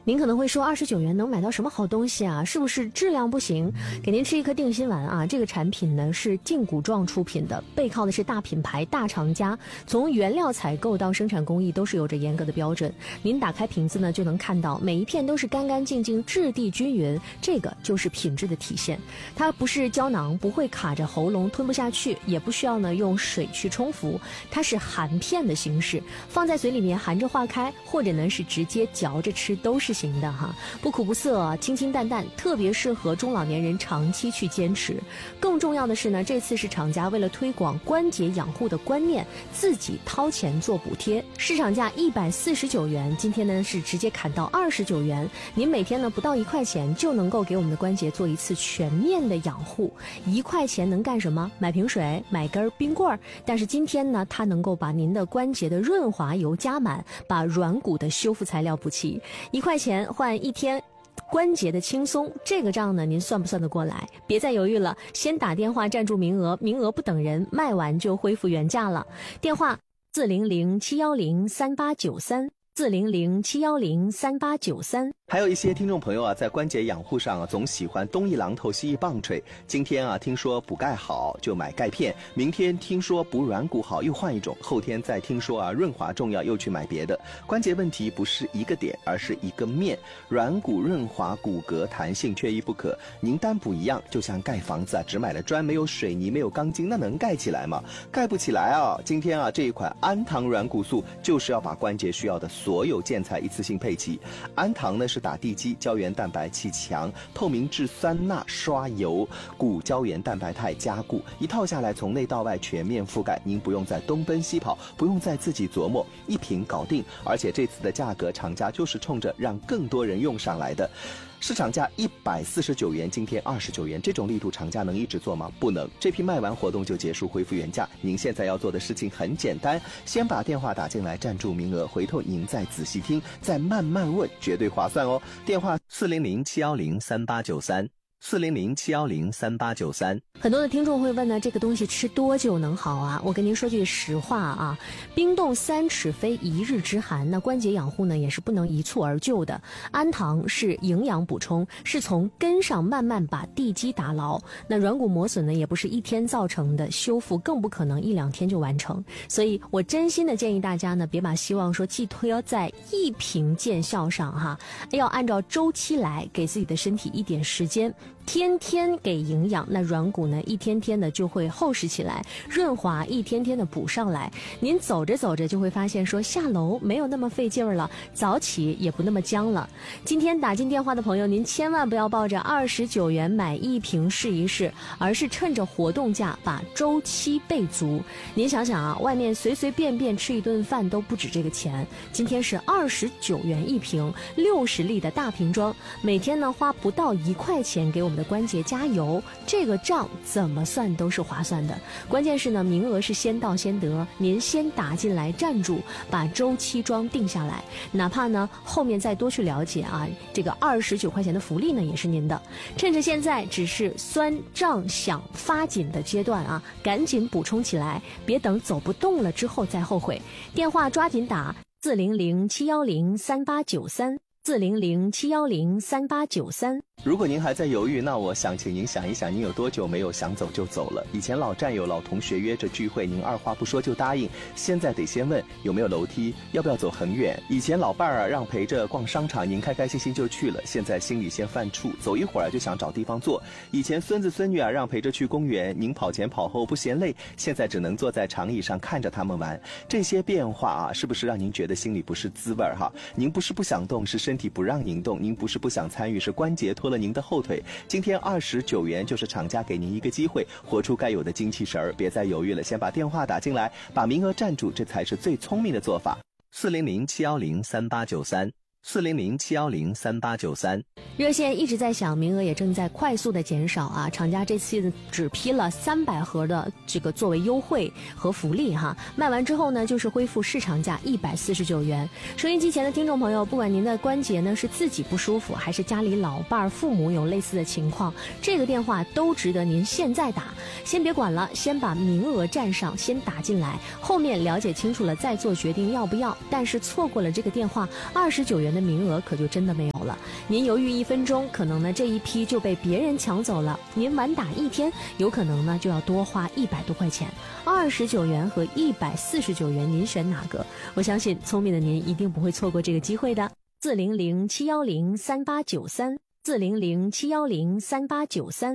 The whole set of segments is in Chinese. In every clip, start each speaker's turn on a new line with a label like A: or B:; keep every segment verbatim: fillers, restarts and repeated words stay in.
A: 您可能会说，二十九元能买到什么好东西啊？是不是质量不行？给您吃一颗定心丸啊！这个产品呢是劲谷状出品的，背靠的是大品牌、大厂家，从原料采购到生产工艺都是有着严格的标准。您打开瓶子呢，就能看到每一片都是干干净净、质地均匀，这个就是品质的体现。它不是胶囊，不会卡着喉咙吞不下去，也不需要呢用水去冲服，它是含片的形式，放在嘴里面含着化开，或者呢是直接嚼着吃，都是行的哈，不苦不涩，清清淡淡，特别适合中老年人长期去坚持。更重要的是呢，这次是厂家为了推广关节养护的观念，自己掏钱做补贴，市场价一百四十九元，今天呢是直接砍到二十九元。您每天呢不到一块钱就能够给我们的关节做一次全面的养护。一块钱能干什么？买瓶水，买根冰棍儿。但是今天呢，它能够把您的关节的润滑油加满，把软骨的修复材料补齐。一块钱换一天关节的轻松，这个账呢您算不算得过来？别再犹豫了，先打电话占住名额，名额不等人，卖完就恢复原价了。电话四零零七幺零三八九三四零零七幺零三八九三。
B: 还有一些听众朋友啊，在关节养护上啊，总喜欢东一榔头西一棒槌。今天啊，听说补钙好就买钙片，明天听说补软骨好又换一种，后天再听说啊润滑重要又去买别的。关节问题不是一个点，而是一个面。软骨润滑、骨骼弹性缺一不可。您单补一样，就像盖房子啊，只买了砖没有水泥没有钢筋，那能盖起来吗？盖不起来啊！今天啊，这一款安糖软骨素就是要把关节需要的所有建材一次性配齐。安糖呢是打地基，胶原蛋白气强，透明质酸钠刷油，骨胶原蛋白肽加固，一套下来从内到外全面覆盖，您不用再东奔西跑，不用再自己琢磨，一瓶搞定。而且这次的价格，厂家就是冲着让更多人用上来的。市场价一百四十九元，今天二十九元，这种力度厂家能一直做吗？不能。这批卖完活动就结束，恢复原价。您现在要做的事情很简单，先把电话打进来，占住名额，回头您再仔细听，再慢慢问，绝对划算哦。电话四零零七幺零三八九三。四零零七幺零三八九三。
A: 很多的听众会问呢，这个东西吃多久能好啊？我跟您说句实话啊，冰冻三尺非一日之寒，那关节养护呢也是不能一蹴而就的。安糖是营养补充，是从根上慢慢把地基打牢。那软骨磨损呢也不是一天造成的，修复更不可能一两天就完成。所以我真心的建议大家呢，别把希望说寄托在一瓶见效上哈，要按照周期来，给自己的身体一点时间。天天给营养，那软骨呢一天天的就会厚实起来，润滑一天天的补上来。您走着走着就会发现说下楼没有那么费劲儿了，早起也不那么僵了。今天打进电话的朋友，您千万不要抱着二十九元买一瓶试一试，而是趁着活动价把周期备足。您想想啊，外面随随便便吃一顿饭都不止这个钱，今天是二十九元一瓶，六十粒的大瓶装，每天呢花不到一块钱给我们的关节加油，这个账怎么算都是划算的。关键是呢，名额是先到先得，您先打进来站住，把周期装定下来，哪怕呢后面再多去了解啊，这个二十九块钱的福利呢也是您的。趁着现在只是酸胀想发紧的阶段啊，赶紧补充起来，别等走不动了之后再后悔。电话抓紧打四零零七幺零三八九三四零零七幺零三八九三。
B: 如果您还在犹豫，那我想请您想一想，您有多久没有想走就走了？以前老战友、老同学约着聚会，您二话不说就答应，现在得先问有没有楼梯，要不要走很远。以前老伴儿啊让陪着逛商场，您开开心心就去了，现在心里先犯怵，走一会儿就想找地方坐。以前孙子孙女啊让陪着去公园，您跑前跑后不嫌累，现在只能坐在长椅上看着他们玩。这些变化啊，是不是让您觉得心里不是滋味哈？您不是不想动，是身体不让您动；您不是不想参与，是关节拖了您的后腿。今天二十九元就是厂家给您一个机会，活出该有的精气神儿，别再犹豫了，先把电话打进来，把名额占住，这才是最聪明的做法。四零零七幺零三八九三。四零零七幺零三八九三。
A: 热线一直在响，名额也正在快速的减少啊！厂家这次只批了三百盒的这个作为优惠和福利哈，卖完之后呢，就是恢复市场价一百四十九元。收音机前的听众朋友，不管您的关节呢是自己不舒服，还是家里老伴儿、父母有类似的情况，这个电话都值得您现在打。先别管了，先把名额占上，先打进来，后面了解清楚了再做决定要不要。但是错过了这个电话，二十九元。 元的名额可就真的没有了。您犹豫一分钟，可能呢这一批就被别人抢走了；您晚打一天，有可能呢就要多花一百多块钱。二十九元和一百四十九元，您选哪个？我相信聪明的您一定不会错过这个机会的。四零零七幺零三八九三，四零零七幺零三八九三。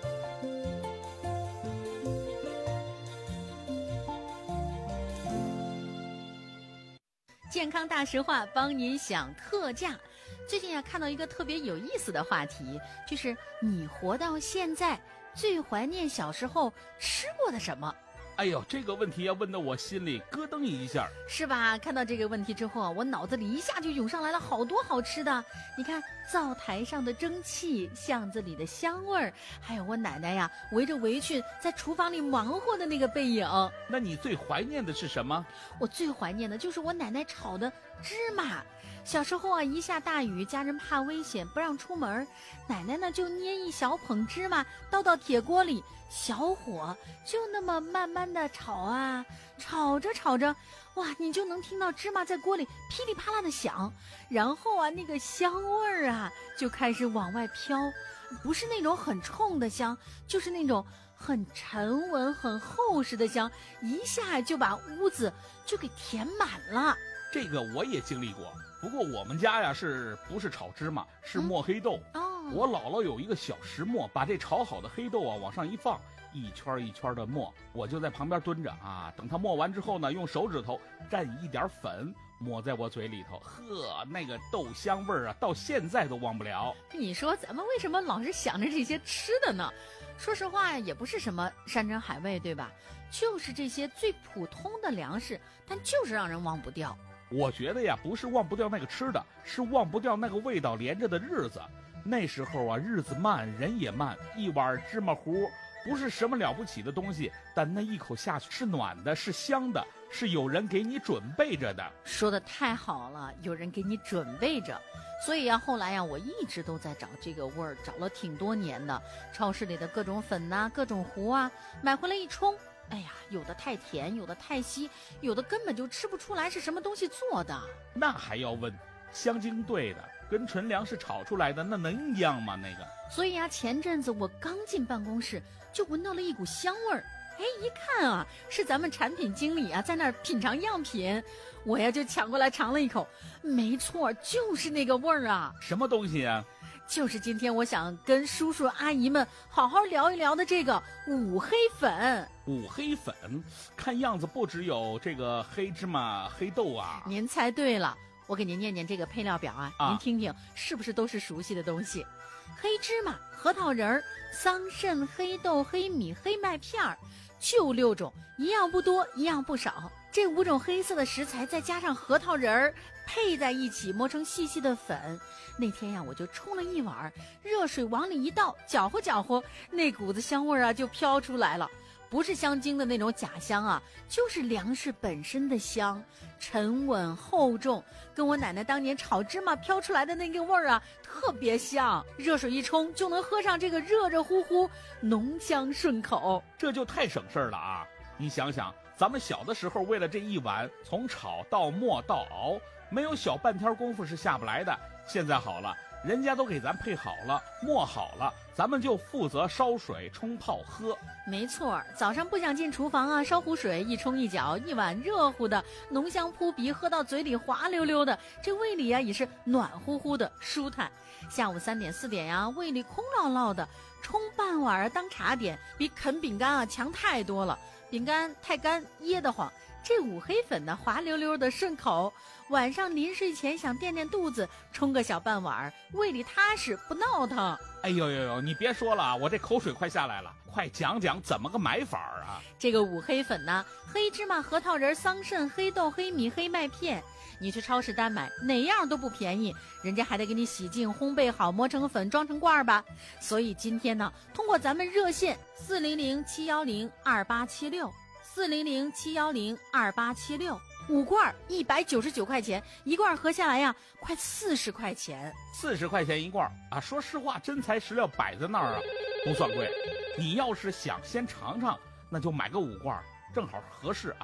C: 健康大实话，帮您想特价。最近啊，看到一个特别有意思的话题，就是你活到现在最怀念小时候吃过的什么？
D: 哎呦，这个问题要问得我心里咯噔一下，
C: 是吧？看到这个问题之后，我脑子里一下就涌上来了好多好吃的。你看，灶台上的蒸汽，巷子里的香味儿，还有我奶奶呀围着围裙在厨房里忙活的那个背影。
D: 那你最怀念的是什么？
C: 我最怀念的就是我奶奶炒的芝麻。小时候啊，一下大雨，家人怕危险不让出门，奶奶呢就捏一小捧芝麻倒到铁锅里，小火就那么慢慢的炒啊，炒着炒着，哇，你就能听到芝麻在锅里噼里啪啦的响，然后啊那个香味儿啊就开始往外飘，不是那种很冲的香，就是那种很沉稳很厚实的香，一下就把屋子就给填满了。
D: 这个我也经历过，不过我们家呀是不是炒芝麻，是磨黑豆、
C: 嗯、哦。
D: 我姥姥有一个小石磨，把这炒好的黑豆啊往上一放，一圈一圈的磨，我就在旁边蹲着啊，等它磨完之后呢，用手指头蘸一点粉抹在我嘴里头，呵，那个豆香味儿啊，到现在都忘不了。
C: 你说咱们为什么老是想着这些吃的呢？说实话呀，也不是什么山珍海味，对吧？就是这些最普通的粮食，但就是让人忘不掉。
D: 我觉得呀，不是忘不掉那个吃的，是忘不掉那个味道连着的日子。那时候啊，日子慢，人也慢，一碗芝麻糊不是什么了不起的东西，但那一口下去是暖的，是香的，是有人给你准备着的。
C: 说的太好了，有人给你准备着。所以啊，后来呀、啊，我一直都在找这个味儿，找了挺多年的。超市里的各种粉呐、啊，各种糊啊，买回来一冲，哎呀，有的太甜，有的太稀，有的根本就吃不出来是什么东西做的。
D: 那还要问，香精兑的跟纯粮食炒出来的那能一样吗？那个。
C: 所以啊，前阵子我刚进办公室就闻到了一股香味儿，哎，一看啊，是咱们产品经理啊在那儿品尝样品，我呀就抢过来尝了一口，没错，就是那个味儿啊。
D: 什么东西啊？
C: 就是今天我想跟叔叔阿姨们好好聊一聊的这个五黑粉。
D: 五黑粉，看样子不只有这个黑芝麻、黑豆啊。
C: 您猜对了，我给您念念这个配料表啊，
D: 啊
C: 您听听是不是都是熟悉的东西？黑芝麻、核桃仁儿、桑葚、黑豆、黑米、黑麦片儿，就六种，一样不多，一样不少。这五种黑色的食材再加上核桃仁儿配在一起，磨成细细的粉。那天呀，我就冲了一碗热水，往里一倒，搅和搅和，那股子香味儿啊就飘出来了。不是香精的那种假香啊，就是粮食本身的香，沉稳厚重，跟我奶奶当年炒芝麻飘出来的那个味儿啊特别像。热水一冲就能喝上这个热热乎乎，浓香顺口，
D: 这就太省事儿了啊！你想想，咱们小的时候为了这一碗，从炒到磨到熬，没有小半天功夫是下不来的。现在好了，人家都给咱配好了，磨好了，咱们就负责烧水冲泡喝。
C: 没错，早上不想进厨房啊，烧壶水一冲一搅，一碗热乎的，浓香扑鼻，喝到嘴里滑溜溜的，这胃里啊也是暖乎乎的，舒坦。下午三点四点呀、啊，胃里空落落的，冲半碗当茶点，比啃饼干啊强太多了。饼干太干噎得慌，这五黑粉呢滑溜溜的顺口。晚上临睡前想垫垫肚子，冲个小半碗，胃里踏实不闹腾。
D: 哎呦呦呦，你别说了，我这口水快下来了，快讲讲怎么个买法啊？
C: 这个五黑粉呢，黑芝麻、核桃仁、桑葚、黑豆、黑米、黑麦片，你去超市单买哪样都不便宜，人家还得给你洗净、烘焙好，磨成粉，装成罐吧。所以今天呢，通过咱们热线四零零七幺零二八七六，四零零七幺零二八七六。五罐一百九十九块钱一罐，合下来呀，快四十块钱。
D: 四十块钱一罐啊！说实话，真材实料摆在那儿啊，不算贵。你要是想先尝尝，那就买个五罐，正好合适啊。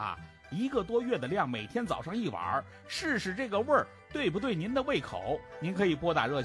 D: 一个多月的量，每天早上一碗，试试这个味儿对不对您的胃口。您可以拨打热线